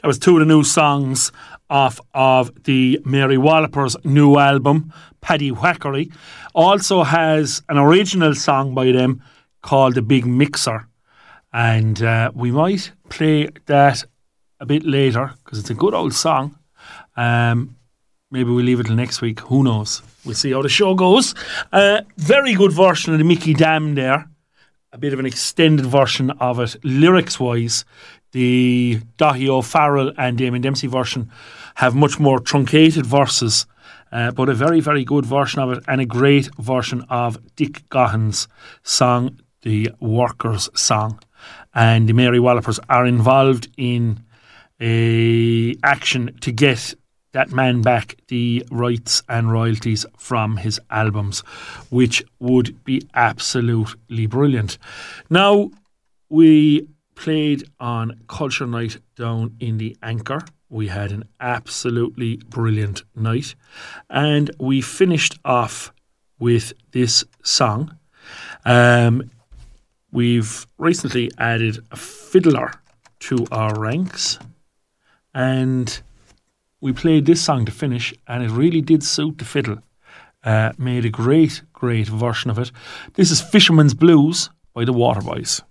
That was two of the new songs off of the Mary Wallopers' new album, Paddy Whackery. Also has an original song by them called The Big Mixer. And we might play that a bit later because it's a good old song. Maybe we'll leave it till next week. Who knows? We'll see how the show goes. Very good version of the Mickey Dam there. A bit of an extended version of it, lyrics-wise. The Daithí O'Farrell and Damon Dempsey version have much more truncated verses, but a very, very good version of it, and a great version of Dick Gahan's song, The Workers' Song. And the Mary Wallopers are involved in a action to get that man back the rights and royalties from his albums, which would be absolutely brilliant. Now, we played on Culture Night down in the Anchor. We had an absolutely brilliant night. And we finished off with this song. We've recently added a fiddler to our ranks. And we played this song to finish, and it really did suit the fiddle. Made a great, great version of it. This is Fisherman's Blues by the Waterboys.